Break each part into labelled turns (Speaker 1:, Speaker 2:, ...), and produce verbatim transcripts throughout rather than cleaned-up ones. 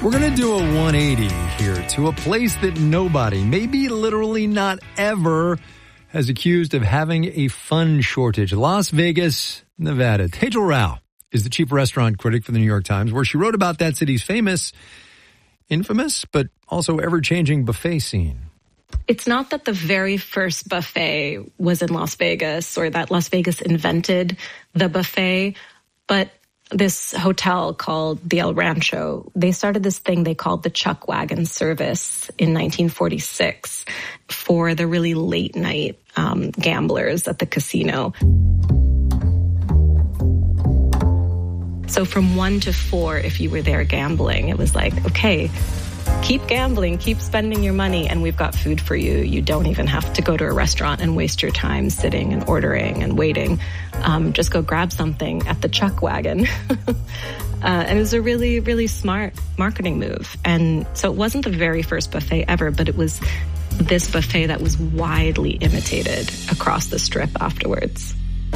Speaker 1: We're going to do a one eighty here to a place that nobody, maybe literally not ever, has accused of having a fun shortage. Las Vegas, Nevada. Tejal Rao is the chief restaurant critic for the New York Times, where she wrote about that city's famous, infamous, but also ever-changing buffet scene.
Speaker 2: It's not that the very first buffet was in Las Vegas or that Las Vegas invented the buffet, but this hotel called the El Rancho, they started this thing they called the Chuck Wagon service in nineteen forty-six for the really late night um, gamblers at the casino. So from one to four, if you were there gambling, it was like, okay, keep gambling, keep spending your money, and we've got food for you. You don't even have to go to a restaurant and waste your time sitting and ordering and waiting. Um, just go grab something at the Chuck Wagon. uh, and it was a really, really smart marketing move. And so it wasn't the very first buffet ever, but it was this buffet that was widely imitated across the Strip afterwards.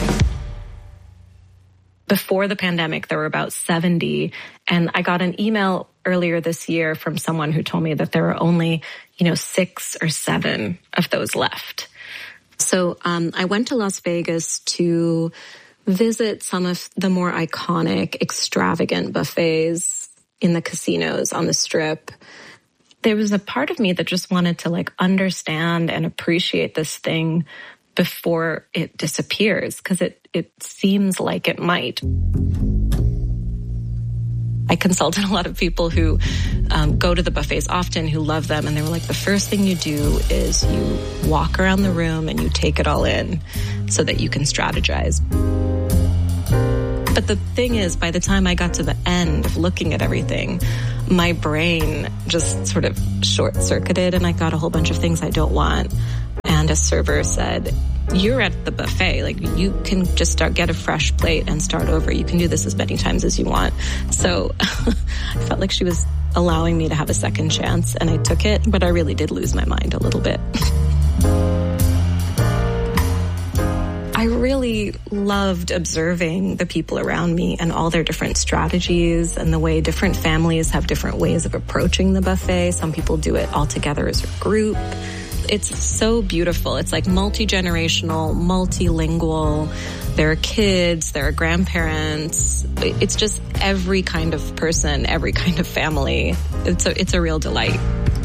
Speaker 2: Before the pandemic, there were about seventy, and I got an email earlier this year from someone who told me that there are only, you know, six or seven of those left. So um, I went to Las Vegas to visit some of the more iconic, extravagant buffets in the casinos on the Strip. There was a part of me that just wanted to like understand and appreciate this thing before it disappears, because it, it seems like it might. I consulted a lot of people who um, go to the buffets often, who love them, and they were like, the first thing you do is you walk around the room and you take it all in so that you can strategize. But the thing is, by the time I got to the end of looking at everything, my brain just sort of short-circuited, and I got a whole bunch of things I don't want. And a server said, you're at the buffet. Like, you can just start, get a fresh plate and start over. You can do this as many times as you want. So I felt like she was allowing me to have a second chance, and I took it, but I really did lose my mind a little bit. I really loved observing the people around me and all their different strategies and the way different families have different ways of approaching the buffet. Some people do it all together as a group. It's so beautiful. It's like multi-generational, multilingual. There are kids, there are grandparents. It's just every kind of person, every kind of family. It's a, it's a real delight.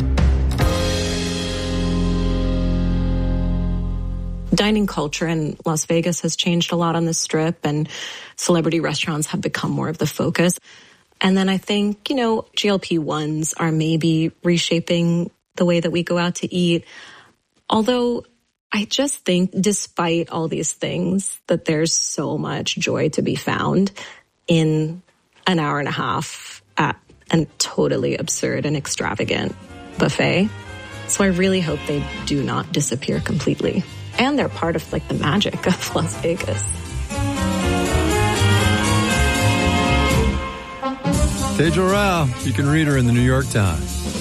Speaker 2: Dining culture in Las Vegas has changed a lot on the Strip, and celebrity restaurants have become more of the focus. And then I think, you know, G L P ones are maybe reshaping the way that we go out to eat. Although I just think, despite all these things, that there's so much joy to be found in an hour and a half at a totally absurd and extravagant buffet. So I really hope they do not disappear completely. And they're part of like the magic of Las Vegas.
Speaker 1: Tejal Rao, you can read her in the New York Times.